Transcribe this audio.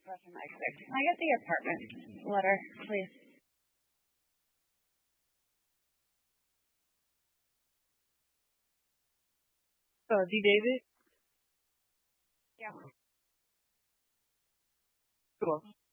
Can I get the apartment letter, please? D. David? Yeah. Cool.